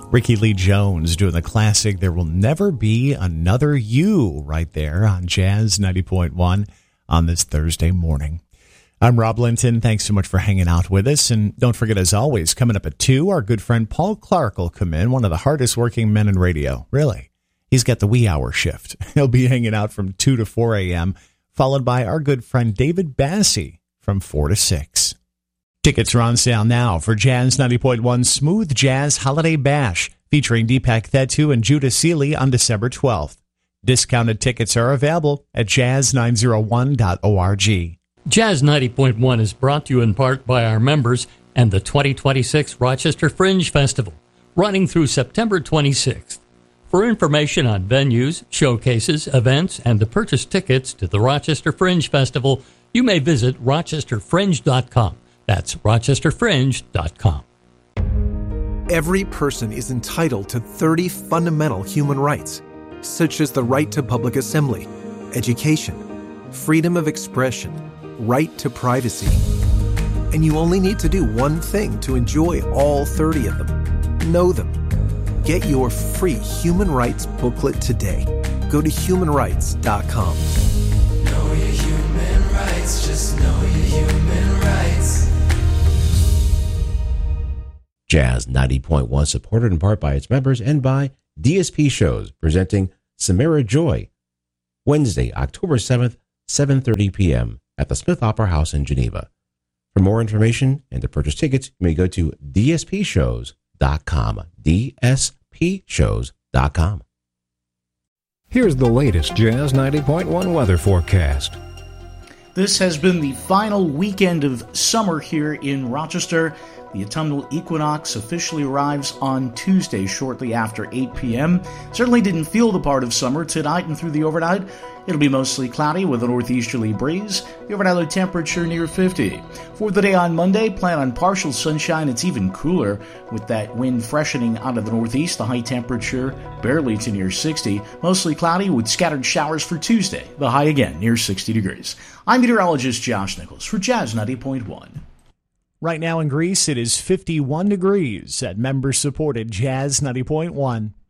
Ricky Lee Jones doing the classic There Will Never Be Another You right there on Jazz 90.1 on this Thursday morning. I'm Rob Linton. Thanks so much for hanging out with us. And don't forget, as always, coming up at 2, our good friend Paul Clark will come in, one of the hardest working men in radio. Really. He's got the wee hour shift. He'll be hanging out from 2 to 4 a.m., followed by our good friend David Bassey from 4 to 6. Tickets are on sale now for Jazz 90.1 Smooth Jazz Holiday Bash, featuring Deepak Thettu and Judah Seeley on December 12th. Discounted tickets are available at jazz901.org. Jazz 90.1 is brought to you in part by our members and the 2026 Rochester Fringe Festival, running through September 26th. For information on venues, showcases, events, and to purchase tickets to the Rochester Fringe Festival, you may visit rochesterfringe.com. That's rochesterfringe.com. Every person is entitled to 30 fundamental human rights, such as the right to public assembly, education, freedom of expression, right to privacy. And you only need to do one thing to enjoy all 30 of them. Know them. Get your free human rights booklet today. Go to humanrights.com. Know your human rights, just know your human rights. Jazz 90.1, supported in part by its members and by DSP Shows, presenting Samara Joy, Wednesday, October 7th, 7:30 p.m. at the Smith Opera House in Geneva. For more information and to purchase tickets, you may go to dspshows.com, dspshows.com. Here's the latest Jazz 90.1 weather forecast. This has been the final weekend of summer here in Rochester. The autumnal equinox officially arrives on Tuesday shortly after 8 p.m. Certainly didn't feel the part of summer tonight and through the overnight. It'll be mostly cloudy with a northeasterly breeze. The overnight low temperature near 50. For the day on Monday, plan on partial sunshine. It's even cooler with that wind freshening out of the northeast. The high temperature barely to near 60. Mostly cloudy with scattered showers for Tuesday. The high again near 60 degrees. I'm meteorologist Josh Nichols for Jazz 90.1. Right now in Greece, it is 51 degrees at member-supported Jazz 90.1.